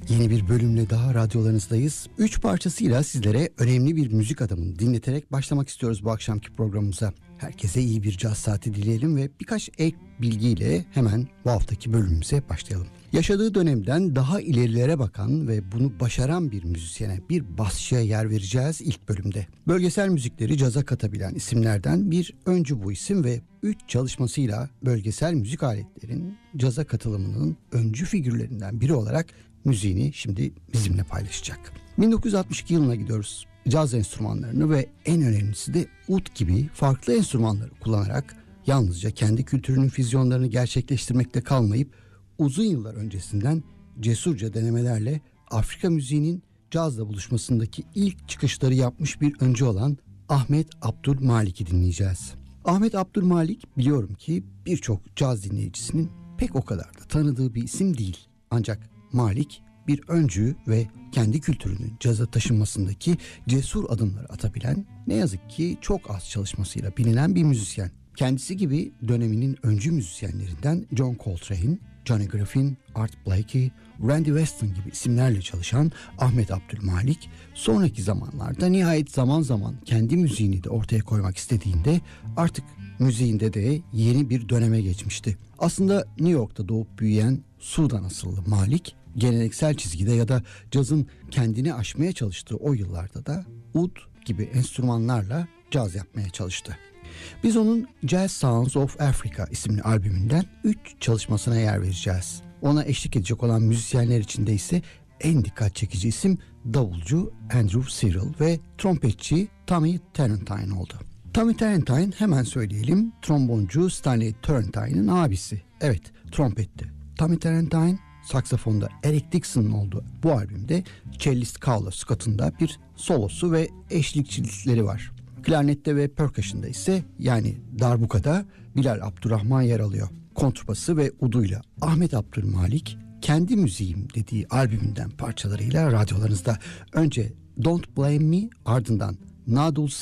Yeni bir bölümle daha radyolarınızdayız. 3 parçasıyla sizlere önemli bir müzik adamını dinleterek başlamak istiyoruz bu akşamki programımıza. Herkese iyi bir caz saati dileyelim ve birkaç ek bilgiyle hemen bu haftaki bölümümüze başlayalım. Yaşadığı dönemden daha ilerilere bakan ve bunu başaran bir müzisyene, bir basçıya yer vereceğiz ilk bölümde. Bölgesel müzikleri caza katabilen isimlerden bir öncü bu isim ve 3 çalışmasıyla bölgesel müzik aletlerin caza katılımının öncü figürlerinden biri olarak müziğini şimdi bizimle paylaşacak. 1962 yılına gidiyoruz. Caz enstrümanlarını ve en önemlisi de ud gibi farklı enstrümanları kullanarak yalnızca kendi kültürünün füzyonlarını gerçekleştirmekte kalmayıp uzun yıllar öncesinden cesurca denemelerle Afrika müziğinin cazla buluşmasındaki ilk çıkışları yapmış bir öncü olan Ahmet Abdülmalik'i dinleyeceğiz. Ahmet Abdülmalik biliyorum ki birçok caz dinleyicisinin pek o kadar da tanıdığı bir isim değil. Ancak Malik bir öncü ve kendi kültürünün caza taşınmasındaki cesur adımları atabilen, ne yazık ki çok az çalışmasıyla bilinen bir müzisyen. Kendisi gibi döneminin öncü müzisyenlerinden John Coltrane, Johnny Griffin, Art Blakey, Randy Weston gibi isimlerle çalışan Ahmet Abdülmalik, sonraki zamanlarda nihayet zaman zaman kendi müziğini de ortaya koymak istediğinde artık müziğinde de yeni bir döneme geçmişti. Aslında New York'ta doğup büyüyen Sudan asıllı Malik, geleneksel çizgide ya da cazın kendini aşmaya çalıştığı o yıllarda da ud gibi enstrümanlarla caz yapmaya çalıştı. Biz onun Jazz Sounds of Africa isimli albümünden 3 çalışmasına yer vereceğiz. Ona eşlik edecek olan müzisyenler içinde ise en dikkat çekici isim davulcu Andrew Cyril ve trompetçi Tommy Turrentine oldu. Tommy Turrentine, hemen söyleyelim, tromboncu Stanley Turrentine'ın abisi. Evet, trompetti. Tommy Turrentine saksafonda Eric Dixon'ın olduğu bu albümde cellist Carlos Scott'un da bir solosu ve eşlikçilikleri var. Klarnette ve percussion'da ise yani darbukada Bilal Abdurrahman yer alıyor. Kontrbası ve uduyla Ahmet Abdülmalik kendi müziğim dediği albümünden parçalarıyla radyolarınızda. Önce Don't Blame Me, ardından Nadul